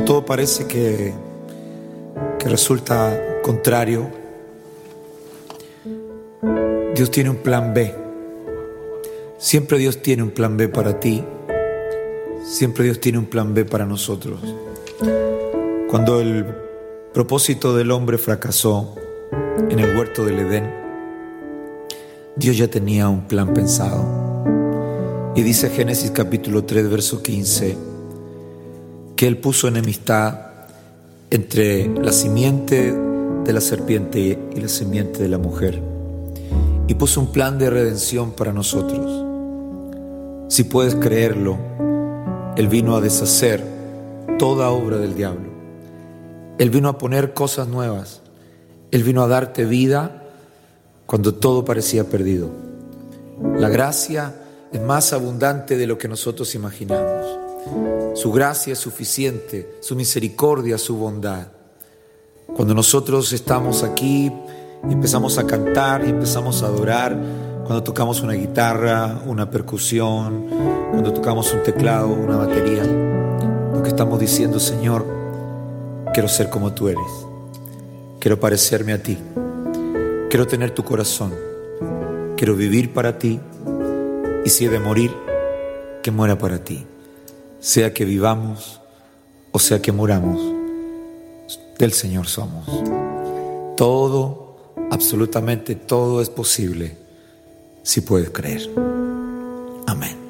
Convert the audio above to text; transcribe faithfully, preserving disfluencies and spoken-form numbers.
todo parece que, que resulta contrario, Dios tiene un plan B. Siempre Dios tiene un plan B para ti. Siempre Dios tiene un plan B para nosotros. Cuando el propósito del hombre fracasó en el huerto del Edén, Dios ya tenía un plan pensado. Y dice Génesis capítulo tres, verso quince, que Él puso enemistad entre la simiente de la serpiente y la simiente de la mujer. Y puso un plan de redención para nosotros. Si puedes creerlo, Él vino a deshacer toda obra del diablo. Él vino a poner cosas nuevas. Él vino a darte vida cuando todo parecía perdido. La gracia es más abundante de lo que nosotros imaginamos. Su gracia es suficiente, su misericordia, su bondad. Cuando nosotros estamos aquí y empezamos a cantar y empezamos a adorar, cuando tocamos una guitarra, una percusión, cuando tocamos un teclado, una batería, lo que estamos diciendo: Señor, quiero ser como tú eres, quiero parecerme a ti, quiero tener tu corazón, quiero vivir para ti, y si he de morir, que muera para ti. Sea que vivamos o sea que muramos, del Señor somos. Todo, absolutamente todo es posible si puedes creer. Amén.